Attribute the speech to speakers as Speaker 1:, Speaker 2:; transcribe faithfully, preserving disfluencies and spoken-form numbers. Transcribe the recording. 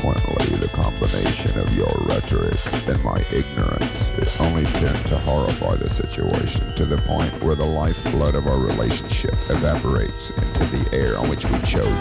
Speaker 1: Consequently, the combination of your rhetoric and my ignorance only tend to horrify the situation to the point where the lifeblood of our relationship evaporates into the air on which we chose